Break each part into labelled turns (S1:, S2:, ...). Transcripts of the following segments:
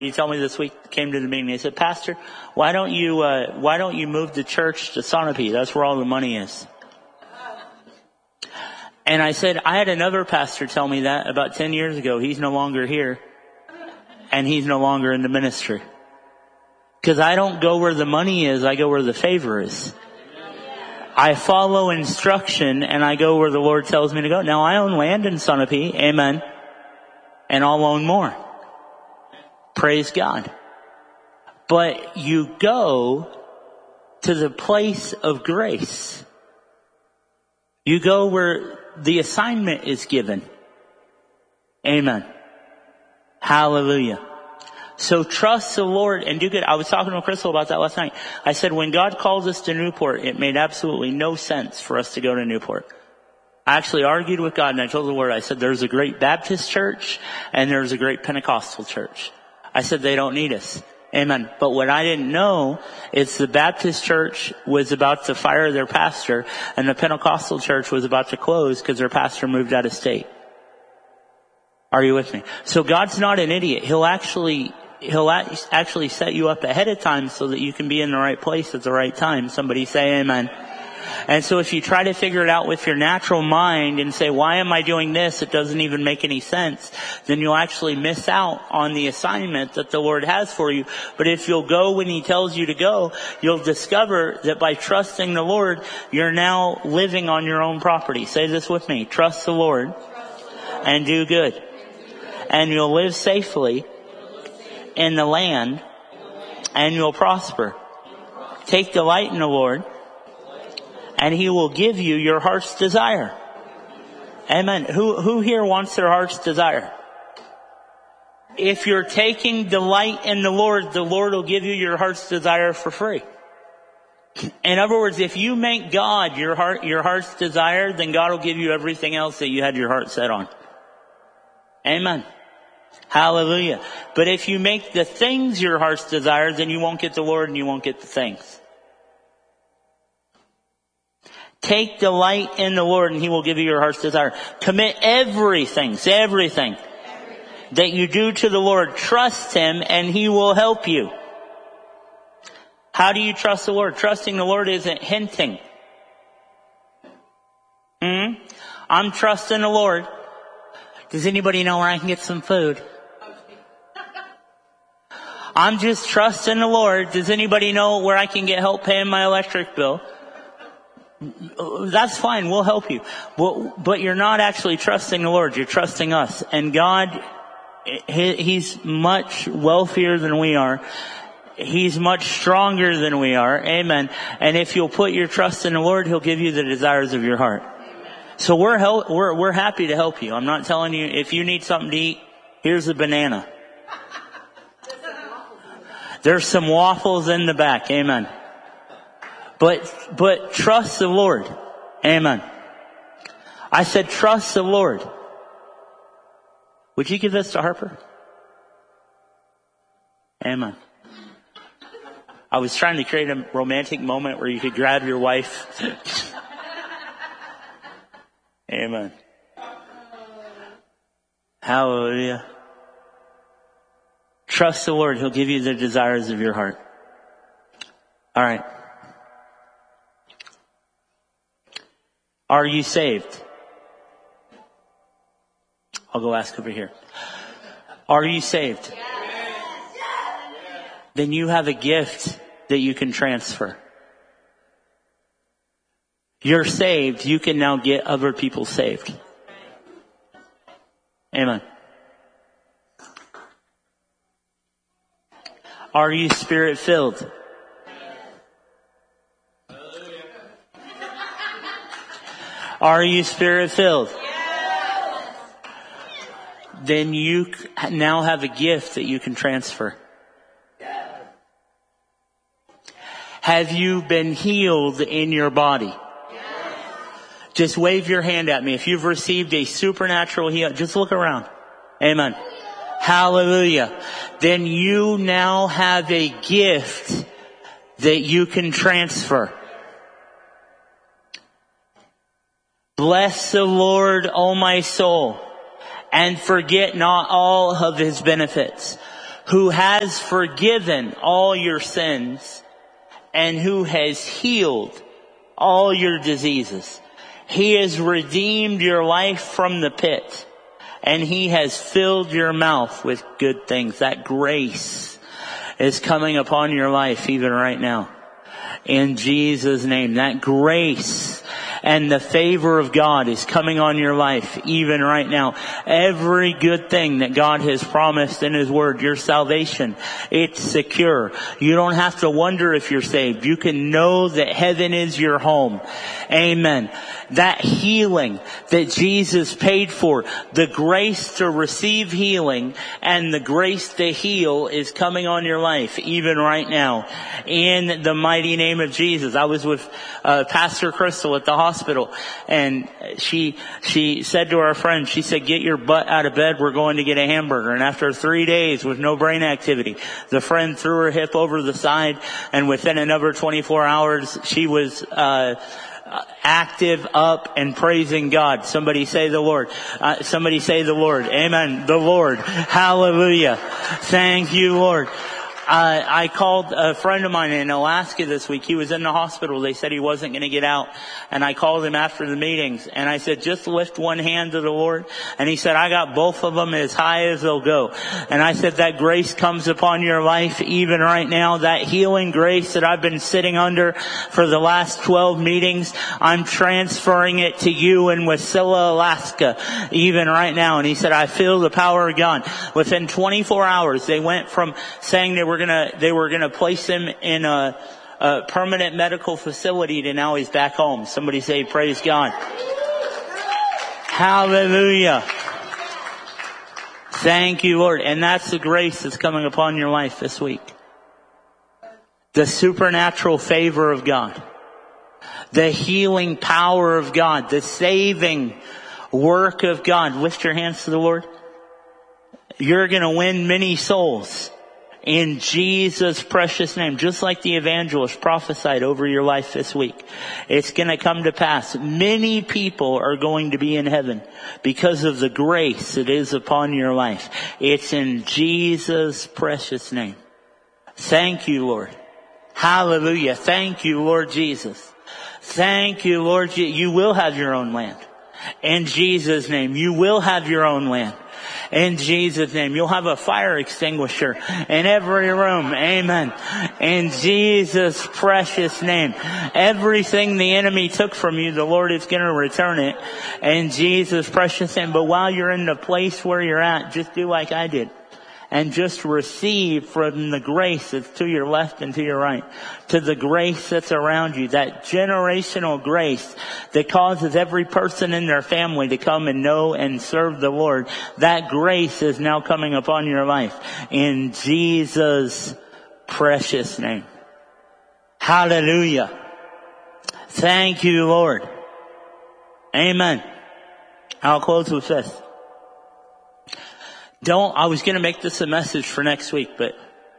S1: You told me this week, came to the meeting, they said, Pastor, why don't you move the church to Sonope? That's where all the money is. And I said, I had another pastor tell me that about 10 years ago. He's no longer here. And he's no longer in the ministry. Because I don't go where the money is, I go where the favor is. I follow instruction and I go where the Lord tells me to go. Now I own land in Sonope, amen. And I'll own more. Praise God. But you go to the place of grace. You go where the assignment is given. Amen. Hallelujah. So trust the Lord and do good. I was talking to Crystal about that last night. I said when God calls us to Newport, it made absolutely no sense for us to go to Newport. I actually argued with God and I told the Lord, I said there's a great Baptist church and there's a great Pentecostal church. I said they don't need us. Amen. But what I didn't know is the Baptist church was about to fire their pastor and the Pentecostal church was about to close because their pastor moved out of state. Are you with me? So God's not an idiot. He'll actually set you up ahead of time so that you can be in the right place at the right time. Somebody say amen. And so if you try to figure it out with your natural mind and say, why am I doing this? It doesn't even make any sense. Then you'll actually miss out on the assignment that the Lord has for you. But if you'll go when He tells you to go, you'll discover that by trusting the Lord, you're now living on your own property. Say this with me. Trust the Lord and do good. And you'll live safely in the land and you'll prosper. Take delight in the Lord and He will give you your heart's desire. Amen. Who here wants their heart's desire? If you're taking delight in the Lord will give you your heart's desire for free. In other words, if you make God your heart's desire, then God will give you everything else that you had your heart set on. Amen. Hallelujah. But if you make the things your heart's desire, then you won't get the Lord and you won't get the things. Take delight in the Lord and He will give you your heart's desire. Commit everything, say everything, that you do to the Lord. Trust Him and He will help you. How do you trust the Lord? Trusting the Lord isn't hinting. I'm trusting the Lord. Does anybody know where I can get some food? I'm just trusting the Lord. Does anybody know where I can get help paying my electric bill? That's fine. We'll help you. But you're not actually trusting the Lord. You're trusting us. And God, He's much wealthier than we are. He's much stronger than we are. Amen. And if you'll put your trust in the Lord, He'll give you the desires of your heart. So we're happy to help you. I'm not telling you, if you need something to eat, here's a banana. There's some waffles in the back. Amen. But trust the Lord. Amen. I said trust the Lord. Would you give this to Harper? Amen. I was trying to create a romantic moment where you could grab your wife. Amen. Hallelujah. Trust the Lord. He'll give you the desires of your heart. All right. Are you saved? I'll go ask over here. Are you saved? Then you have a gift that you can transfer. You're saved. You can now get other people saved. Amen. Are you Spirit filled? Are you Spirit filled? Then you now have a gift that you can transfer. Have you been healed in your body? Just wave your hand at me. If you've received a supernatural healing, just look around. Amen. Hallelujah. Then you now have a gift that you can transfer. Bless the Lord, O my soul, and forget not all of His benefits, who has forgiven all your sins and who has healed all your diseases. He has redeemed your life from the pit, and he has filled your mouth with good things. That grace is coming upon your life even right now. In Jesus' name, that grace and the favor of God is coming on your life even right now. Every good thing that God has promised in his word, your salvation, it's secure. You don't have to wonder if you're saved. You can know that heaven is your home. Amen. That healing that Jesus paid for, the grace to receive healing and the grace to heal is coming on your life even right now. In the mighty name of Jesus. I was with Pastor Crystal at the hospital, and she said to our friend, she said, get your butt out of bed, we're going to get a hamburger. And after 3 days with no brain activity, the friend threw her hip over the side, and within another 24 hours, she was active, up, and praising God. Somebody say the Lord. Somebody say the Lord. Amen. The Lord. Hallelujah. Thank you, Lord. I called a friend of mine in Alaska this week. He was in the hospital. They said he wasn't going to get out. And I called him after the meetings. And I said, just lift one hand to the Lord. And he said, I got both of them as high as they'll go. And I said, that grace comes upon your life even right now. That healing grace that I've been sitting under for the last 12 meetings, I'm transferring it to you in Wasilla, Alaska, even right now. And he said, I feel the power of God. Within 24 hours, they went from saying they were gonna place him in a permanent medical facility to now he's back home. Somebody say praise God. Hallelujah. Thank you, Lord. And that's the grace that's coming upon your life this week. The supernatural favor of God. The healing power of God. The saving work of God. Lift your hands to the Lord. You're gonna win many souls. In Jesus' precious name, just like the evangelist prophesied over your life this week, it's going to come to pass. Many people are going to be in heaven because of the grace that is upon your life. It's in Jesus' precious name. Thank you, Lord. Hallelujah. Thank you, Lord Jesus. Thank you, Lord. You will have your own land. In Jesus' name, you will have your own land. In Jesus' name. You'll have a fire extinguisher in every room. Amen. In Jesus' precious name. Everything the enemy took from you, the Lord is going to return it in Jesus' precious name. But while you're in the place where you're at, just do like I did. And just receive from the grace that's to your left and to your right. To the grace that's around you. That generational grace that causes every person in their family to come and know and serve the Lord. That grace is now coming upon your life. In Jesus' precious name. Hallelujah. Thank you, Lord. Amen. I'll close with this. I was going to make this a message for next week, but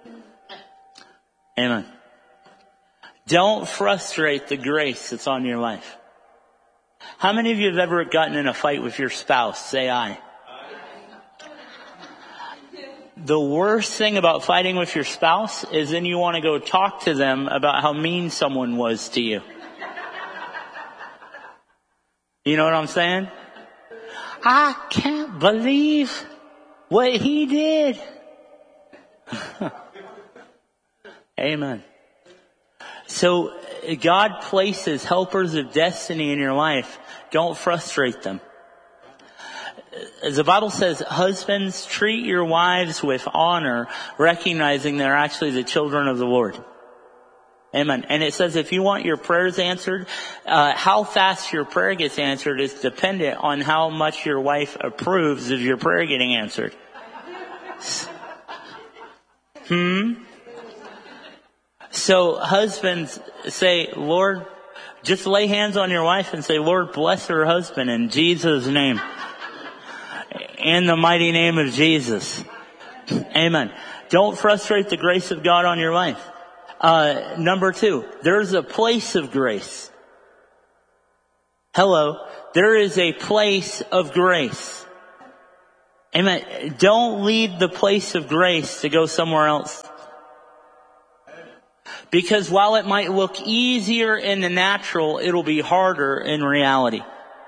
S1: amen. Don't frustrate the grace that's on your life. How many of you have ever gotten in a fight with your spouse? Say aye. The worst thing about fighting with your spouse is then you want to go talk to them about how mean someone was to you. You know what I'm saying? I can't believe what he did. Amen. So God places helpers of destiny in your life. Don't frustrate them. As the Bible says, husbands, treat your wives with honor, recognizing they're actually the children of the Lord. Amen. And it says if you want your prayers answered, how fast your prayer gets answered is dependent on how much your wife approves of your prayer getting answered. So husbands say, Lord, just lay hands on your wife and say, Lord, bless her husband in Jesus' name. In the mighty name of Jesus. Amen. Don't frustrate the grace of God on your life. Number 2, there's a place of grace. Hello. There is a place of grace. Amen. Don't leave the place of grace to go somewhere else. Because while it might look easier in the natural, it'll be harder in reality.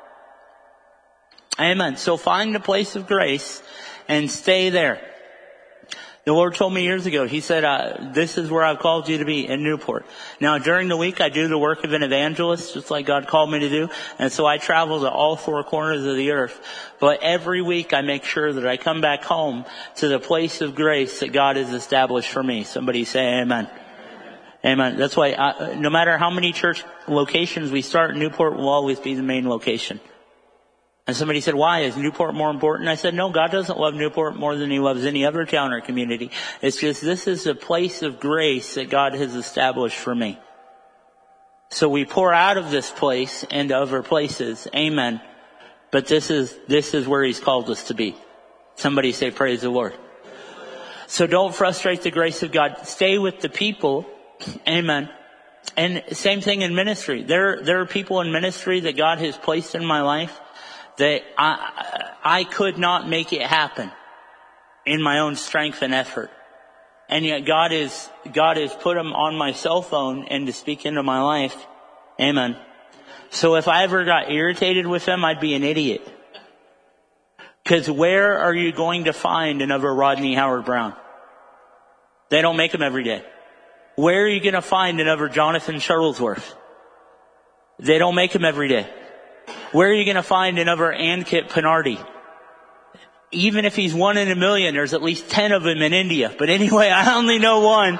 S1: Amen. So find a place of grace and stay there. The Lord told me years ago, He said, this is where I've called you to be, in Newport. Now, during the week, I do the work of an evangelist, just like God called me to do. And so I travel to all four corners of the earth. But every week, I make sure that I come back home to the place of grace that God has established for me. Somebody say amen. Amen. That's why no matter how many church locations we start, Newport will always be the main location. And somebody said, why? Is Newport more important? I said, no, God doesn't love Newport more than He loves any other town or community. It's just this is a place of grace that God has established for me. So we pour out of this place into other places. Amen. But this is where He's called us to be. Somebody say, praise the Lord. So don't frustrate the grace of God. Stay with the people. Amen. And same thing in ministry. There are people in ministry that God has placed in my life that I could not make it happen in my own strength and effort. And yet God has put them on my cell phone and to speak into my life. Amen. So if I ever got irritated with them, I'd be an idiot. Because where are you going to find another Rodney Howard Brown? They don't make them every day. Where are you going to find another Jonathan Shuttlesworth? They don't make them every day. Where are you going to find another Ankit Pinardi? Even if he's 1 in a million, there's at least 10 of them in India. But anyway, I only know one.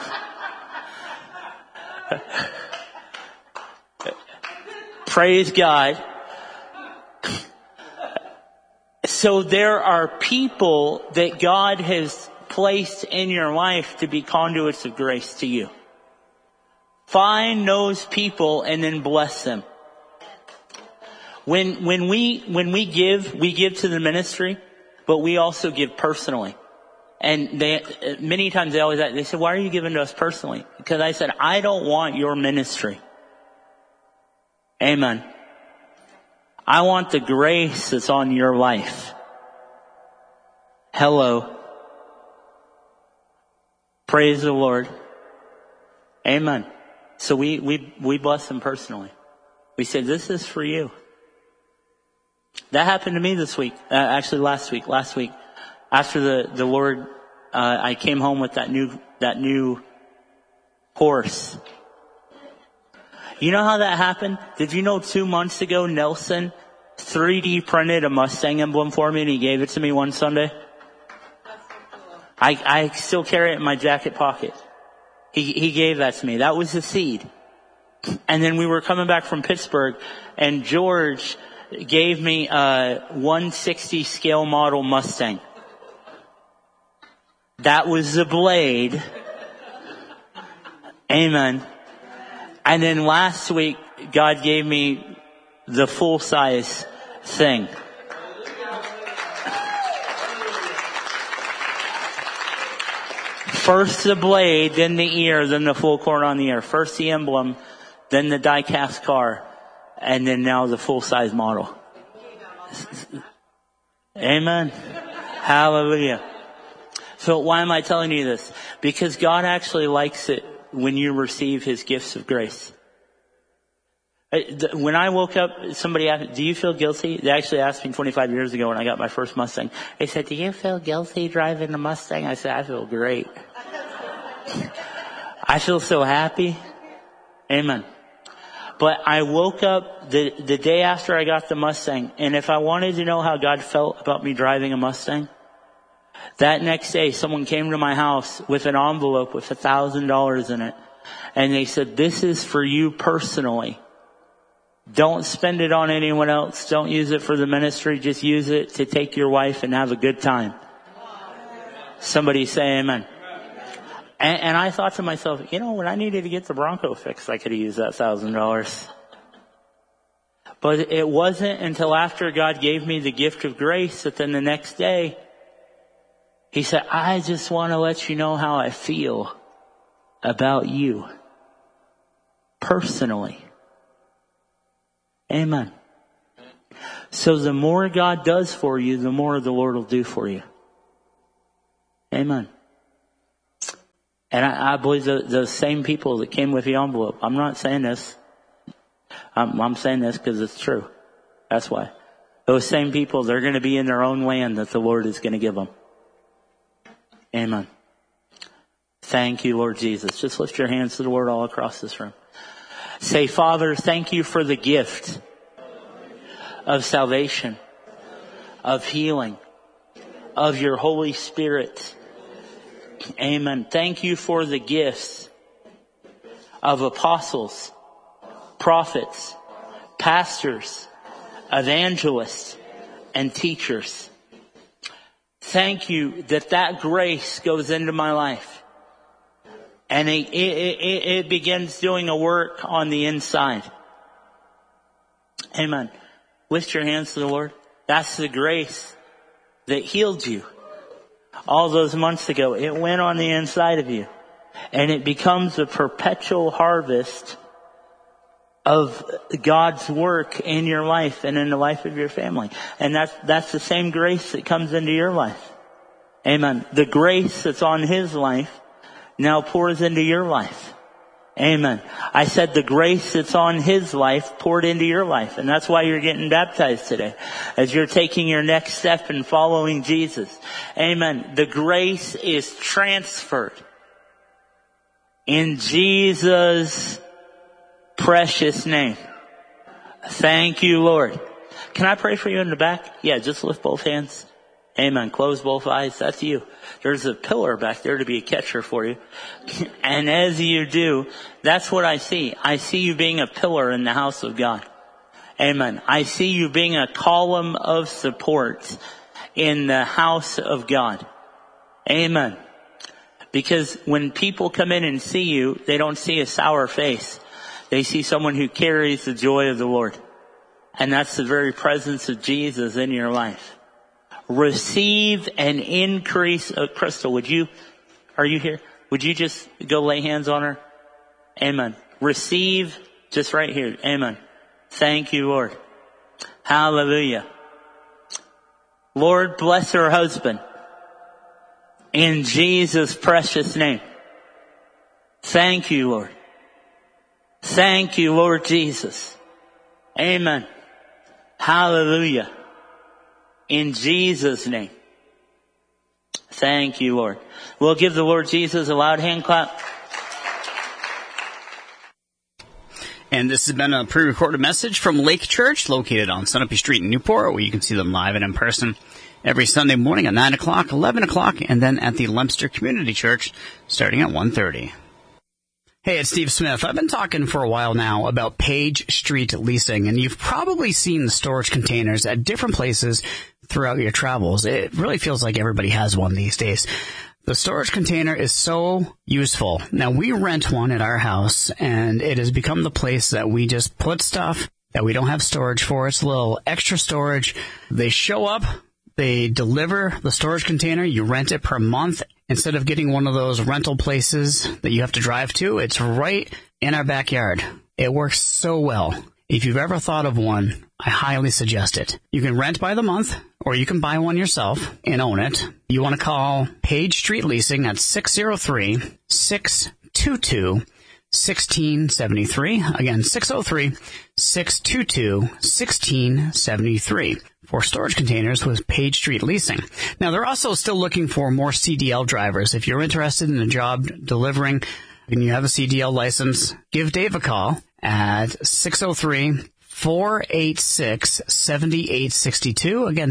S1: Praise God. So there are people that God has placed in your life to be conduits of grace to you. Find those people and then bless them. When we give to the ministry, but we also give personally. And many times they said, why are you giving to us personally? Because I said, I don't want your ministry. Amen. I want the grace that's on your life. Hello. Praise the Lord. Amen. So we bless them personally. We say, this is for you. That happened to me this week. Actually last week. After the Lord, I came home with that new horse. You know how that happened? Did you know 2 months ago, Nelson 3D printed a Mustang emblem for me and he gave it to me one Sunday? I still carry it in my jacket pocket. He gave that to me. That was the seed. And then we were coming back from Pittsburgh and George gave me a 160 scale model Mustang. That was the blade. Amen. And then last week, God gave me the full size thing. First the blade, then the ear, then the full cord on the ear. First the emblem, then the die-cast car, and then now the full-size model. Amen. Hallelujah. So why am I telling you this? Because God actually likes it when you receive His gifts of grace. When I woke up, somebody asked, do you feel guilty? They actually asked me 25 years ago when I got my first Mustang. They said, do you feel guilty driving a Mustang? I said, I feel great. I feel so happy. Amen. But I woke up the day after I got the Mustang, and if I wanted to know how God felt about me driving a Mustang, that next day someone came to my house with an envelope with $1,000 in it, and they said, this is for you personally. Don't spend it on anyone else. Don't use it for the ministry. Just use it to take your wife and have a good time. Somebody say amen. And I thought to myself, when I needed to get the Bronco fixed, I could have used that $1,000. But it wasn't until after God gave me the gift of grace that then the next day, He said, I just want to let you know how I feel about you. Personally. Amen. So the more God does for you, the more the Lord will do for you. Amen. And I believe the same people that came with the envelope. I'm not saying this. I'm saying this because it's true. That's why. Those same people, they're going to be in their own land that the Lord is going to give them. Amen. Thank you, Lord Jesus. Just lift your hands to the Lord all across this room. Say, Father, thank you for the gift of salvation, of healing, of your Holy Spirit. Amen. Thank you for the gifts of apostles, prophets, pastors, evangelists, and teachers. Thank you that grace goes into my life. And it begins doing a work on the inside. Amen. Lift your hands to the Lord. That's the grace that healed you all those months ago. It went on the inside of you. And it becomes a perpetual harvest of God's work in your life and in the life of your family. And that's the same grace that comes into your life. Amen. The grace that's on His life now pours into your life. Amen. I said the grace that's on His life poured into your life. And that's why you're getting baptized today, as you're taking your next step in following Jesus. Amen. The grace is transferred in Jesus' precious name. Thank you, Lord. Can I pray for you in the back? Yeah, just lift both hands. Amen. Close both eyes. That's you. There's a pillar back there to be a catcher for you. And as you do, that's what I see. I see you being a pillar in the house of God. Amen. I see you being a column of support in the house of God. Amen. Because when people come in and see you, they don't see a sour face. They see someone who carries the joy of the Lord. And that's the very presence of Jesus in your life. Receive an increase. Crystal, are you here? Would you just go lay hands on her? Amen. Receive just right here. Amen. Thank you, Lord. Hallelujah. Lord, bless her husband in Jesus' precious name. Thank you, Lord. Thank you, Lord Jesus. Amen. Hallelujah. In Jesus' name. Thank you, Lord. We'll give the Lord Jesus a loud hand clap.
S2: And this has been a pre-recorded message from Lake Church, located on Sunapee Street in Newport, where you can see them live and in person every Sunday morning at 9 o'clock, 11 o'clock, and then at the Leominster Community Church starting at 1:30. Hey, it's Steve Smith. I've been talking for a while now about Page Street Leasing, and you've probably seen the storage containers at different places throughout your travels. It really feels like everybody has one these days. The storage container is so useful. Now, we rent one at our house, and it has become the place that we just put stuff that we don't have storage for. It's a little extra storage. They show up. They deliver the storage container. You rent it per month. Instead of getting one of those rental places that you have to drive to, it's right in our backyard. It works so well. If you've ever thought of one, I highly suggest it. You can rent by the month, or you can buy one yourself and own it. You want to call Page Street Leasing at 603-622-1673. Again, 603-622-1673 for storage containers with Page Street Leasing. Now, they're also still looking for more CDL drivers. If you're interested in a job delivering and you have a CDL license, give Dave a call at 603-486-7862. Again,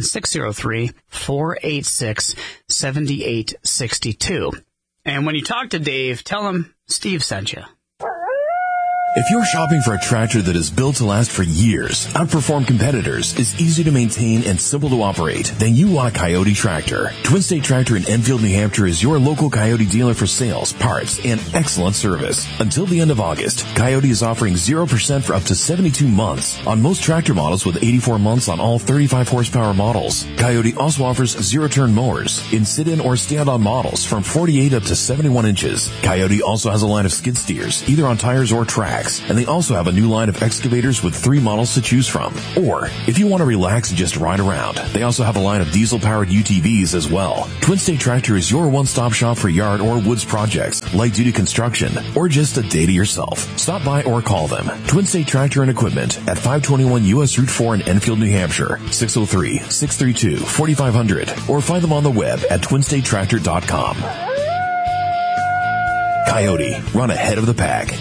S2: 603-486-7862. And when you talk to Dave, tell him Steve sent you.
S3: If you're shopping for a tractor that is built to last for years, outperform competitors, is easy to maintain and simple to operate, then you want a Coyote tractor. Twin State Tractor in Enfield, New Hampshire is your local Coyote dealer for sales, parts, and excellent service. Until the end of August, Coyote is offering 0% for up to 72 months on most tractor models with 84 months on all 35 horsepower models. Coyote also offers zero-turn mowers in sit-in or stand-on models from 48 up to 71 inches. Coyote also has a line of skid steers, either on tires or track. Trax, and they also have a new line of excavators with 3 models to choose from. Or, if you want to relax and just ride around, they also have a line of diesel-powered UTVs as well. Twin State Tractor is your one-stop shop for yard or woods projects, light-duty construction, or just a day to yourself. Stop by or call them. Twin State Tractor and Equipment at 521 U.S. Route 4 in Enfield, New Hampshire, 603-632-4500, or find them on the web at twinstatetractor.com. Coyote, run ahead of the pack.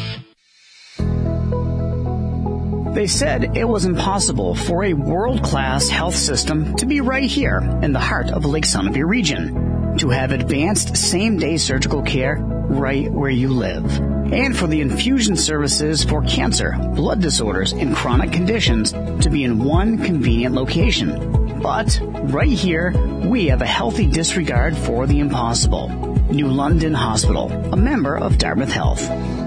S2: They said it was impossible for a world-class health system to be right here in the heart of the Lake Sunapee region, to have advanced same-day surgical care right where you live, and for the infusion services for cancer, blood disorders, and chronic conditions to be in one convenient location. But right here, we have a healthy disregard for the impossible. New London Hospital, a member of Dartmouth Health.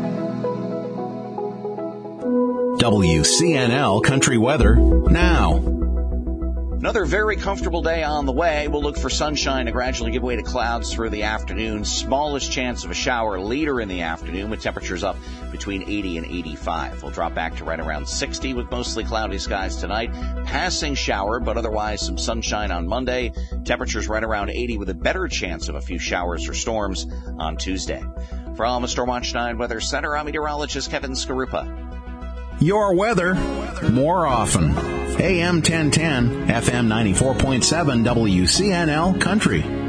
S4: WCNL Country Weather now.
S5: Another very comfortable day on the way. We'll look for sunshine to gradually give way to clouds through the afternoon. Smallest chance of a shower later in the afternoon with temperatures up between 80 and 85. We'll drop back to right around 60 with mostly cloudy skies tonight. Passing shower, but otherwise some sunshine on Monday. Temperatures right around 80 with a better chance of a few showers or storms on Tuesday. From the Stormwatch 9 Weather Center, I'm meteorologist Kevin Skarupa.
S4: Your weather more often. AM 1010, FM 94.7, WCNL Country.